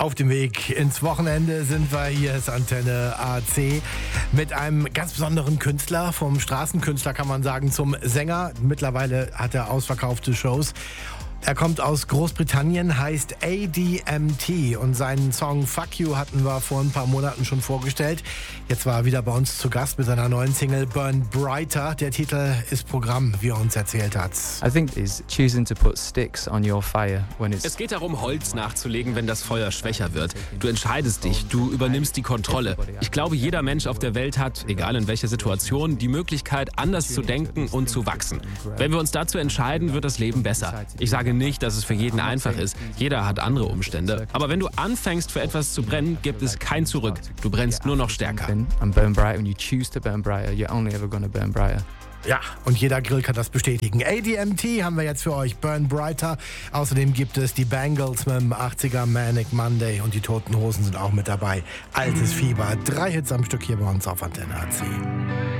Auf dem Weg ins Wochenende sind wir. Hier ist Antenne AC mit einem ganz besonderen Künstler, vom Straßenkünstler kann man sagen zum Sänger. Mittlerweile hat er ausverkaufte Shows. Er kommt aus Großbritannien, heißt ADMT und seinen Song Fuck You hatten wir vor ein paar Monaten schon vorgestellt. Jetzt war er wieder bei uns zu Gast mit seiner neuen Single Burn Brighter. Der Titel ist Programm, wie er uns erzählt hat. I think is choosing to put sticks on your fire when it's. Es geht darum, Holz nachzulegen, wenn das Feuer schwächer wird. Du entscheidest dich, du übernimmst die Kontrolle. Ich glaube, jeder Mensch auf der Welt hat, egal in welcher Situation, die Möglichkeit, anders zu denken und zu wachsen. Wenn wir uns dazu entscheiden, wird das Leben besser. Ich sage nicht, dass es für jeden einfach ist. Jeder hat andere Umstände. Aber wenn du anfängst, für etwas zu brennen, gibt es kein Zurück. Du brennst nur noch stärker. And burn brighter. When you choose to burn brighter, you're only ever gonna burn brighter. Ja, und jeder Grill kann das bestätigen. ADMT haben wir jetzt für euch, Burn Brighter. Außerdem gibt es die Bangles mit dem 80er Manic Monday und die Toten Hosen sind auch mit dabei. Altes Fieber, 3 Hits am Stück hier bei uns auf Antenne AC.